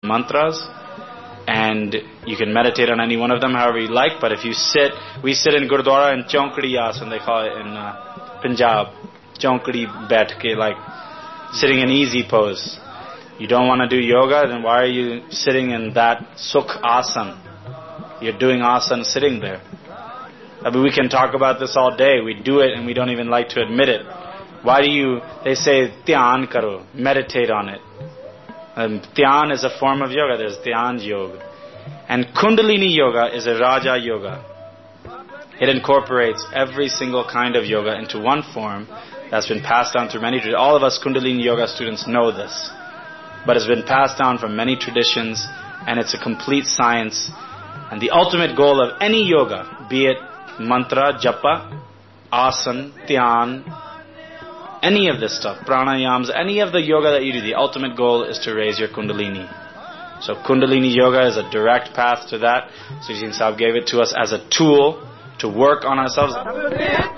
mantras, and you can meditate on any one of them however you like. But if you sit, we sit in Gurdwara in Chaunkadi Asan, they call it in Punjab, Chaunkadi Baithke, like sitting in easy pose. You don't want to do yoga, then why are you sitting in that Sukh Asan? You're doing asan sitting there. I mean, we can talk about this all day. We do it and we don't even like to admit it. Why do you, they say, dhyan karo, meditate on it. Dhyan is a form of yoga. There's dhyan yoga. And Kundalini yoga is a Raja yoga. It incorporates every single kind of yoga into one form that's been passed down through many traditions. All of us Kundalini yoga students know this. But it's been passed down from many traditions, and it's a complete science. And the ultimate goal of any yoga, be it mantra, japa, asan, dhyan, any of this stuff, pranayams, any of the yoga that you do, the ultimate goal is to raise your kundalini. So Kundalini yoga is a direct path to that. Sujin Sahib gave it to us as a tool to work on ourselves.